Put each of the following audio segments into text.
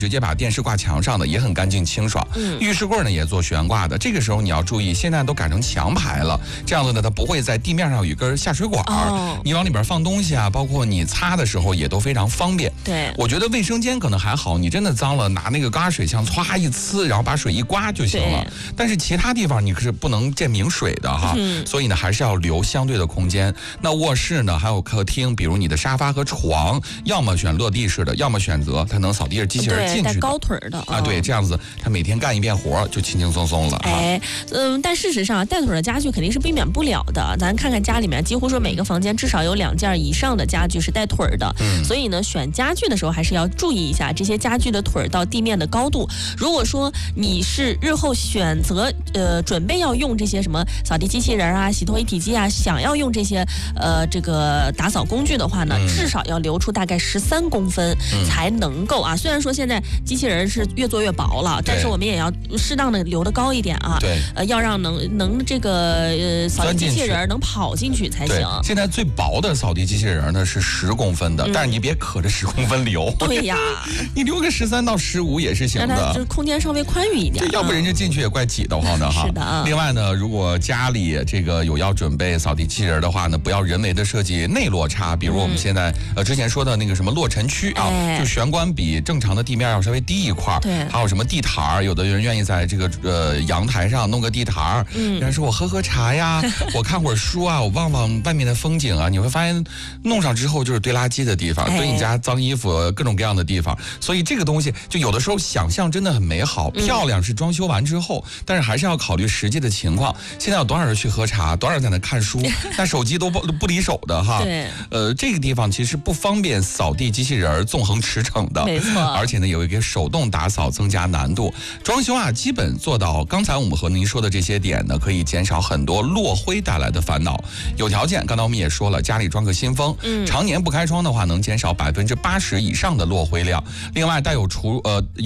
直接把电视挂墙上的也很干净清爽。浴室柜呢也做悬挂的，这个时候你要注意，现在都改成墙排了，这样子呢它不会在地面上有一根下水管，你往里边放东西啊，包括你擦的时候也都非常方便。 对， 我觉得卫生间可能还好，你真的脏了拿那个高压水枪歘一呲，然后把水一刮就行了。但是其他地方你可是不能见明水的哈，所以呢还是要留相对的空间。那卧室呢还有客厅，比如你的沙发和床，要么选落地式的，要么选择它能扫地的机器人进去的， 带高腿的啊，对，这样子他每天干一遍活就轻轻松松了。 但事实上带腿的家具肯定是避免不了的。咱看看家里面，几乎说每个房间至少有2件以上的家具是带腿的，所以呢，选家具的时候还是要注意一下这些家具的腿到地面的高度。如果说你是日后选择准备要用这些什么扫地机器人啊、洗脱一体机啊，想要用这些这个打扫工具的话呢，至少要留出大概13公分才能够啊。虽然说现在机器人是越做越薄了，但是我们也要适当的留得高一点啊。 对， 要让能这个扫地机器人能跑进去才行。 现在最薄的扫地机器人呢是10公分的，但是你别可着10公分留。 对呀， 你留个13到15也是行的， 让它空间稍微宽裕一点。 要不人家进去也怪挤得慌的哈。 是的。 另外呢，如果家里这个有要准备扫地机器人的话呢，不要人为的设计内落差，比如我们现在之前说的那个什么落尘区啊，就玄关比正常的地面要稍微低一块。 对。 还有什么地毯，有的人愿意在这个阳台上弄个地毯，人家说我喝茶呀，我看会儿书啊，我望望外面的风景啊，你会发现弄上之后就是堆垃圾的地方，堆你家脏衣服各种各样的地方。所以这个东西就有的时候想象真的很美好，漂亮是装修完之后，但是还是要考虑实际的情况。现在有多少人去喝茶，多少人在那看书，那手机都不离手的哈。 对。 这个地方其实不方便扫地机器人纵横驰骋的， 没错。 而且呢，有一个手动打扫增加难度。装修啊，基本做到刚才我们和您说的这些点呢，可以减少很多落灰带来的烦恼。有条件，刚才我们也说了，家里装个新风，常年不开窗的话，能减少80%以上的落灰量。另外，带有除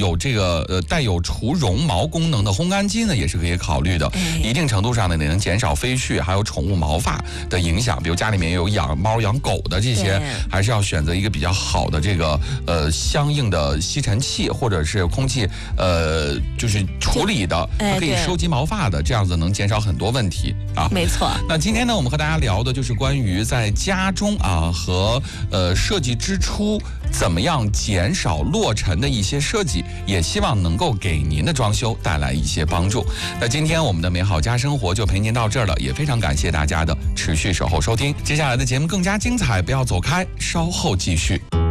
绒毛功能的烘干机呢，也是可以考虑的。一定程度上呢，也能减少飞絮还有宠物毛发的影响。比如家里面有养猫养狗的这些，还是要选择一个比较好的这个相应的吸尘器或者是空气就是处理的，可以收集毛发的，这样子能减少很多问题啊。 没错。 那今天呢，我们和大家聊的就是关于在家中啊和设计之初怎么样减少落尘的一些设计，也希望能够给您的装修带来一些帮助。那今天我们的美好家生活就陪您到这儿了，也非常感谢大家的持续守候收听。接下来的节目更加精彩，不要走开，稍后继续。